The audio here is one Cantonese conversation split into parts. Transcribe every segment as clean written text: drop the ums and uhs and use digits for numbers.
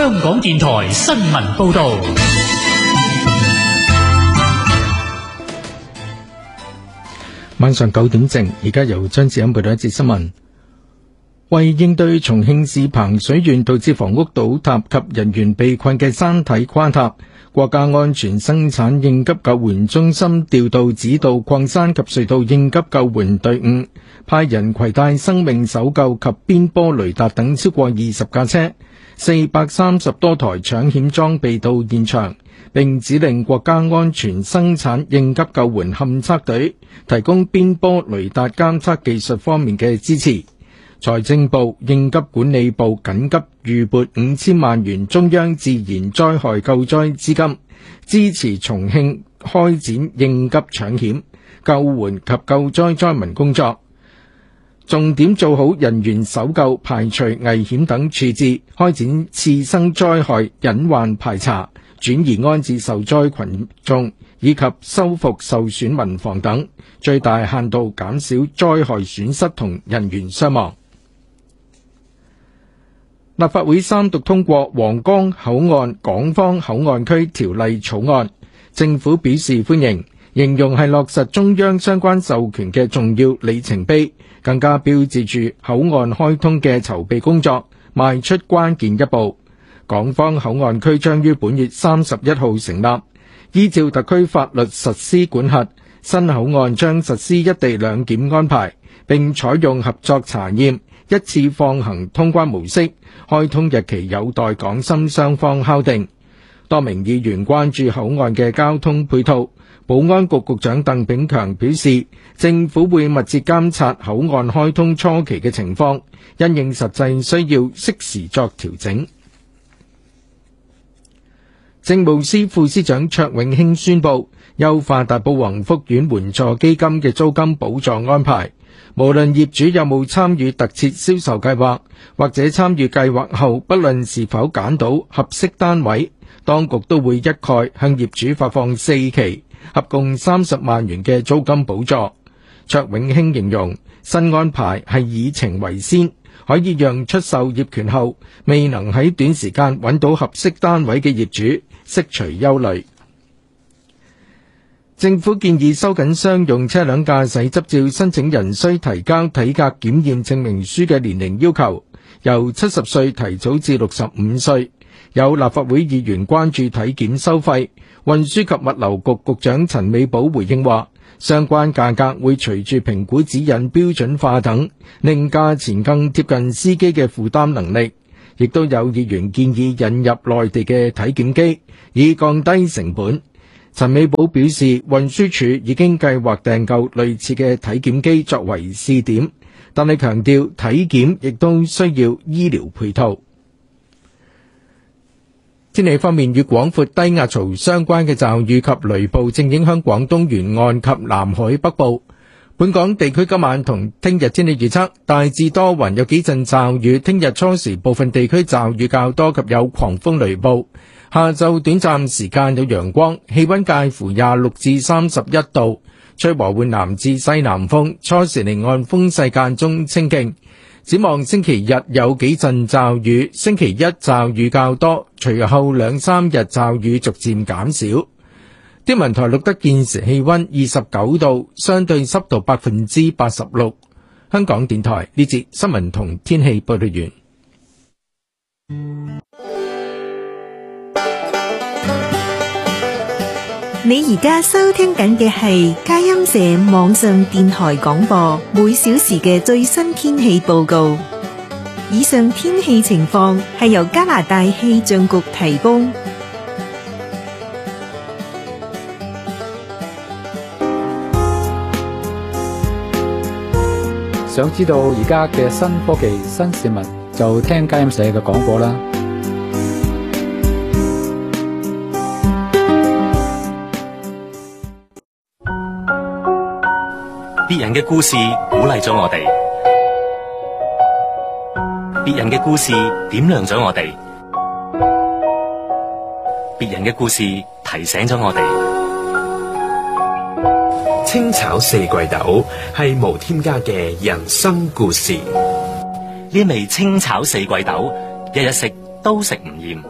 香港電台新聞報道。 晚上9點正，而家由張志恩報道一節新聞。為應對重慶市彭水縣導致房屋倒塌及人員被困嘅山體垮塌，國家安全生產應急救援中心調度指導礦山及隧道應急救援隊伍，派人攜帶生命搜救及邊波雷達等超過20架車、430多台搶險裝備到現場，並指令國家安全生產應急救援勘測隊提供邊波雷達監測技術方面嘅支持。財政部、應急管理部緊急預撥5000萬元中央自然災害救災資金，支持重慶開展應急搶險、救援及救災災民工作，重點做好人員搜救、排除危險等處置，開展次生災害隱患排查、轉移安置受災群眾，以及修復受損民房等，最大限度減少災害損失同人員傷亡。立法會三讀通過皇崗口岸港方口岸區條例草案，政府表示歡迎，形容係落實中央相關授權嘅重要里程碑，更加標誌住口岸開通嘅籌備工作邁出關鍵一步。港方口岸區將於本月31號成立，依照特區法律實施管轄，新口岸將實施一地兩檢安排，並採用合作查驗、一次放行通關模式，開通日期有待港深雙方敲定。多名議員關注口岸嘅交通配套，保安局局長鄧炳強表示，政府會密切監察口岸開通初期嘅情況，因應實際需要適時作調整。政務司副司長卓永興宣布，優化大埔宏福苑援助基金嘅租金補助安排，無論業主有冇參與特設銷售計劃，或者參與計劃後不論是否揀到合適單位，當局都會一概向業主發放4期，合共30萬元嘅租金補助。卓永興形容新安排係以情為先，可以讓出售業權後未能喺短時間揾到合適單位嘅業主釋除憂慮。政府建議收緊商用車輛駕駛執照申請人需提交體格檢驗證明書嘅年齡要求，由70歲提早至65歲。有立法會議員關注體檢收費，運輸及物流局局長陳美寶回應話，相關價格會隨住評估指引標準化等，令價錢更貼近司機嘅負擔能力。亦都有議員建議引入內地嘅體檢機，以降低成本。陳美寶表示，運輸署已經計劃訂購類似嘅體檢機作為試點，但係強調體檢亦都需要醫療配套。天氣方面，與廣闊低壓槽相關嘅驟雨及雷暴正影響廣東沿岸及南海北部。本港地區今晚同聽日天氣預測，大致多雲，有幾陣驟雨，聽日初時部分地區驟雨較多及有狂風雷暴，下晝短暫時間有陽光，氣溫介乎26至31度，吹和緩南至西南風，初時離岸風勢間中清勁。展望星期日有幾陣驟雨，星期一驟雨較多，隨後2-3日驟雨逐漸減少。天文台錄得現時氣溫29度，相對濕度86%。香港電台呢節新聞同天氣報道完。 你而家收聽緊嘅係佳音社網上電台廣播，每小時嘅最新天氣報告。以上天氣情況係由加拿大氣象局提供。 想知道而家嘅新科技、新事物，就聽佳音社嘅廣播啦。 別人嘅故事鼓勵咗我哋，別人嘅故事點亮咗我哋，別人嘅故事提醒咗我哋。 清炒四季豆係無添加嘅人生故事。 呢味清炒四季豆，一食都食唔厭。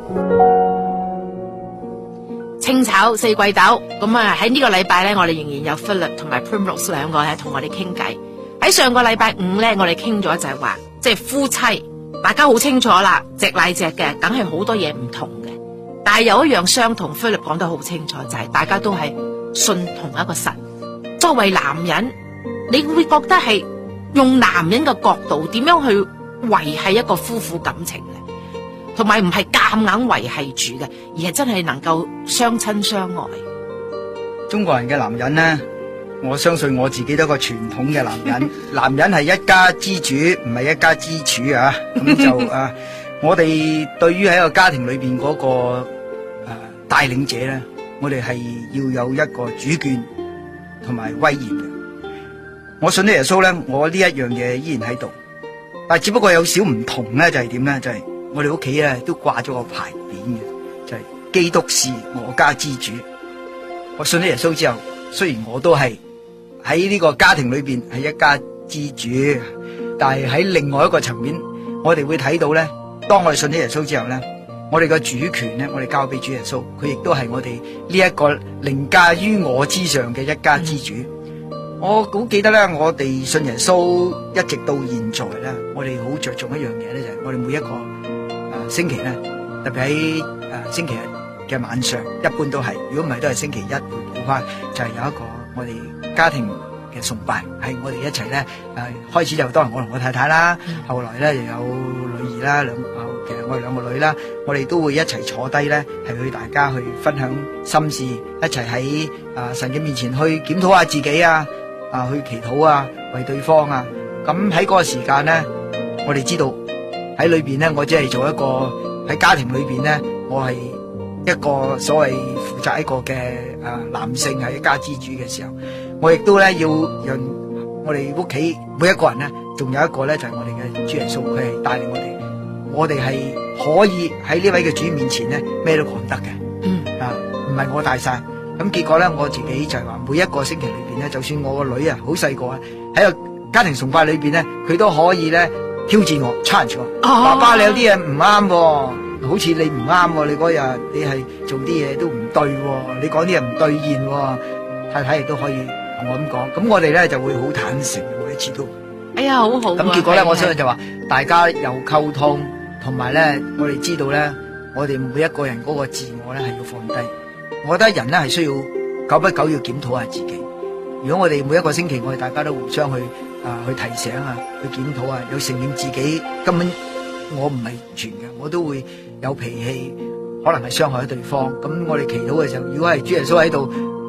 清炒四季豆，咁啊喺呢個禮拜咧，我哋仍然有 Philip 同埋 Primrose 兩個咧同我哋傾偈。喺上個禮拜五咧，我哋傾咗就係話，即係夫妻，大家好清楚啦，隻乃隻嘅，梗係好多嘢唔同嘅。但係有一樣相同 ，Philip 講得好清楚，就係大家都係信同一個神。作為男人，你會覺得係用男人嘅角度點樣去維繫一個夫婦感情咧？同埋唔係夾硬維繫住嘅，而係真係能夠相親相愛。 中國人嘅男人呢，我相信我自己都係個傳統嘅男人。男人係一家之主，唔係一家之柱啊。咁就我哋對於喺個家庭裏邊嗰個帶領者咧，我哋係要有一個主權同埋威嚴嘅。我信咗耶穌咧，我呢一樣嘢依然喺度，但係只不過有少唔同咧，就係點咧？就係我哋屋企咧都掛咗個牌匾嘅，就係基督是我家之主。我信咗耶穌之後，雖然我都係喺呢個家庭裏邊係一家之主，但係喺另外一個層面，我哋會睇到咧，當我哋信咗耶穌之後咧，我哋嘅主權咧，我哋交俾主耶穌，佢亦都係我哋呢一個凌駕於我之上嘅一家之主。我好記得咧，我哋信耶穌一直到現在咧，我哋好着重一樣嘢咧，就係我哋每一個星期咧，特別喺星期日嘅晚上，一般都係，如果唔係都係星期一會補翻，就係有一個我哋家庭嘅崇拜，係我哋一齊咧開始就當然我同我太太啦，後來咧又有女兒啦，其實我哋兩個女啦，我哋都會一齊坐低咧，係去大家去分享心事，一齊喺神嘅面前去檢討下自己啊，去祈禱啊，為對方啊。咁喺嗰個時間咧，我哋知道喺裏邊咧，我只係做一個喺家庭裏邊咧，我係一個所謂負責一個嘅男性係一家之主嘅時候，我亦都咧要讓我哋屋企每一個人咧，仲有一個咧就係我哋嘅主耶穌，佢係帶領我哋係可以喺呢位嘅主面前咧咩都講得嘅，唔係我大晒。咁結果咧，我自己就係話每一個星期裏邊咧，就算我個女啊好細個啊，喺個家庭崇拜裏邊咧，佢都可以咧挑戰我 challenge 我，爸爸你有啲嘢唔啱，好似你唔啱，你嗰日你係做啲嘢都唔對，你講啲嘢唔兌現，太太亦都可以同我咁講，咁我哋咧就會好坦誠，每一次都，哎呀好好。咁結果咧，我相信就話大家有溝通，同埋咧我哋知道咧，我哋每一個人嗰個自我咧係要放低。我覺得人咧係需要久不久要檢討下自己。如果我哋每一個星期我哋大家都互相去提醒啊，去檢討啊，有承認自己根本我唔係完全嘅，我都會有脾氣，可能係傷害咗對方。咁我哋祈禱嘅時候，如果係主耶穌喺度，